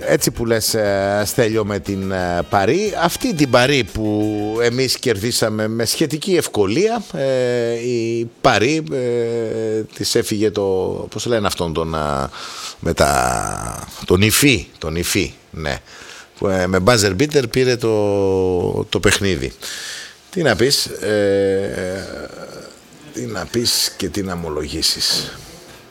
έτσι που λες, Στέλιο, με την Παρί, αυτή την Παρί που εμείς κερδίσαμε με σχετική ευκολία, η Παρί της έφυγε πώς λένε αυτόν τον Υφή, ναι, που με buzzer beater πήρε το παιχνίδι. Τι να πεις και τι να ομολογήσεις.